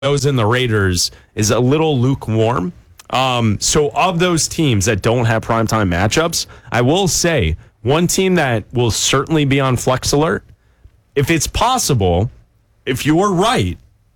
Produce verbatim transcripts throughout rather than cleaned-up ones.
Broncos and the Raiders is a little lukewarm. Um, so of those teams that don't have primetime matchups, I will say one team that will certainly be on flex alert, if it's possible, if you're right,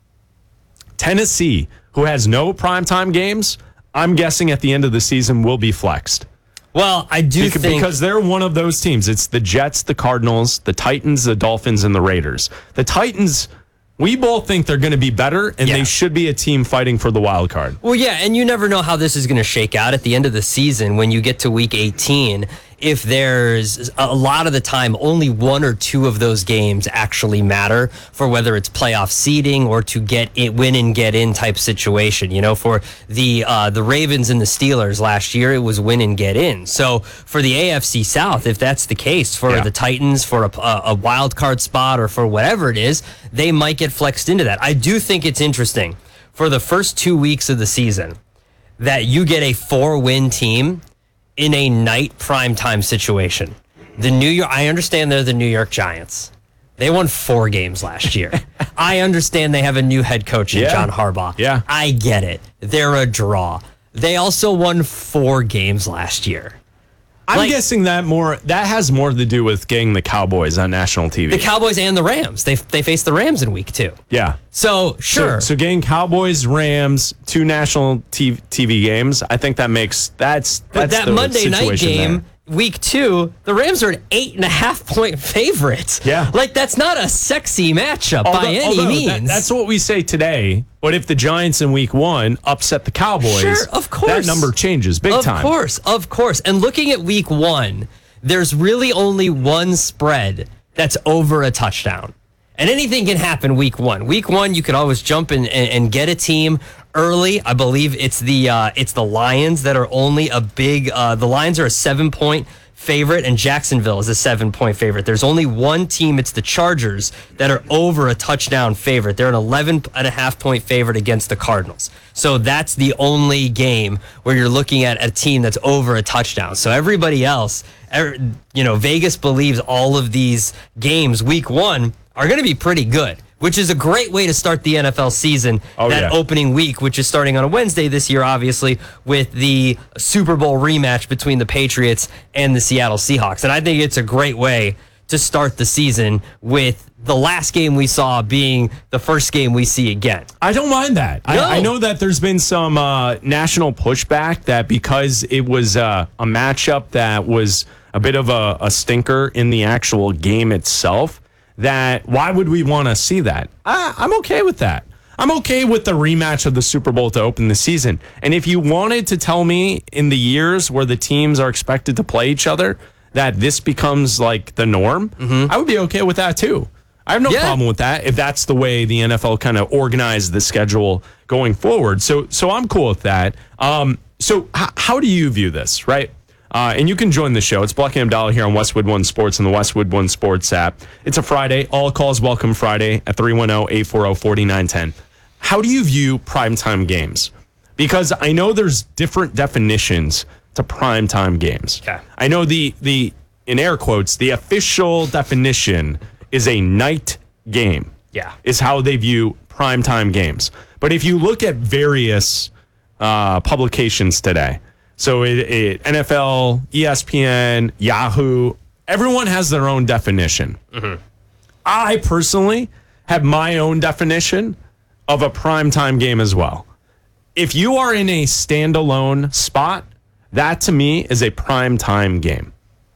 Tennessee, who has no primetime games, I'm guessing at the end of the season will be flexed. Well, I do because, think... Because they're one of those teams. It's the Jets, the Cardinals, the Titans, the Dolphins, and the Raiders. The Titans... We both think they're going to be better, and yeah. they should be a team fighting for the wild card. Well, yeah, and you never know how this is going to shake out at the end of the season when you get to week eighteen. If there's a lot of the time, only one or two of those games actually matter for whether it's playoff seeding or to get it, win and get in type situation. You know, for the uh, the Ravens and the Steelers last year, it was win and get in. So for the A F C South, if that's the case, for yeah. the Titans, for a, a wild card spot or for whatever it is, they might get flexed into that. I do think it's interesting for the first two weeks of the season that you get a four-win team in a night primetime situation. The New York, I understand they're the New York Giants. They won four games last year. I understand they have a new head coach in yeah. John Harbaugh. Yeah. I get it. They're a draw. They also won four games last year. I'm like, guessing that more that has more to do with getting the Cowboys on national T V. The Cowboys and the Rams. They they face the Rams in week two. Yeah. So, sure. So, so getting Cowboys, Rams, two national T V games, I think that makes that's that's But that the Monday night game, there. week two, the Rams are an eight and a half point favorite. Yeah. Like, that's not a sexy matchup although, by any although means. That, that's what we say today. But if the Giants in week one upset the Cowboys, sure, of course. that number changes big of time. Of course, of course. And looking at week one, there's really only one spread that's over a touchdown. And anything can happen week one. Week one, you can always jump in and, and get a team early. I believe it's the uh, it's the Lions that are only a big. Uh, the Lions are a seven point favorite, and Jacksonville is a seven point favorite. There's only one team. It's the Chargers that are over a touchdown favorite. They're an eleven and a half point favorite against the Cardinals. So that's the only game where you're looking at a team that's over a touchdown. So everybody else, you know, Vegas believes all of these games week one are going to be pretty good, which is a great way to start the N F L season, oh, that yeah. opening week, which is starting on a Wednesday this year, obviously, with the Super Bowl rematch between the Patriots and the Seattle Seahawks. And I think it's a great way to start the season with the last game we saw being the first game we see again. I don't mind that. No. I, I know that there's been some uh, national pushback that because it was uh, a matchup that was a bit of a, a stinker in the actual game itself, that why would we want to see that? I, I'm okay with that. I'm okay with the rematch of the Super Bowl to open the season. And if you wanted to tell me in the years where the teams are expected to play each other that this becomes like the norm, mm-hmm. I would be okay with that too. I have no yeah. problem with that if that's the way the N F L kind of organized the schedule going forward. So so I'm cool with that. Um, so h- how do you view this, right? Uh, and you can join the show. It's Black and Abdallah here on Westwood One Sports and the Westwood One Sports app. It's a Friday. All calls welcome Friday at three one zero, eight four zero, four nine one zero. How do you view primetime games? Because I know there's different definitions to primetime games. Okay. I know the, the in air quotes, the official definition is a night game. Yeah. Is how they view primetime games. But if you look at various uh, publications today, so it, it, N F L, E S P N, Yahoo, everyone has their own definition. Mm-hmm. I personally have my own definition of a primetime game as well. If you are in a standalone spot, that to me is a primetime game.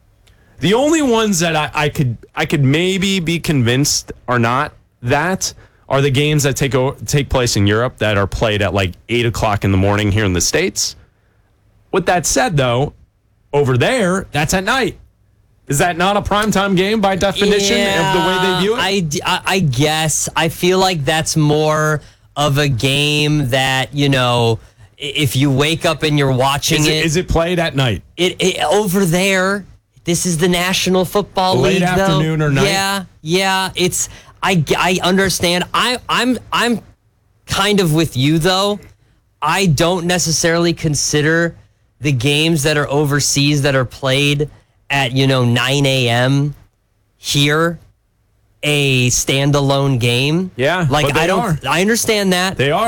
The only ones that I, I could I could maybe be convinced are not that are the games that take take place in Europe that are played at like eight o'clock in the morning here in the States. With that said, though, over there, that's at night. Is that not a primetime game by definition yeah, of the way they view I, it? I, I guess. I feel like that's more of a game that, you know, if you wake up and you're watching is it, it. Is it played at night? It, it over there, this is the National Football Late League, though. Late afternoon or night? Yeah, yeah. It's, I, I understand. I, I'm, I'm kind of with you, though. I don't necessarily consider the games that are overseas that are played at, you know, nine a.m. here a standalone game. Yeah, like but they I don't. are. I understand that. They are.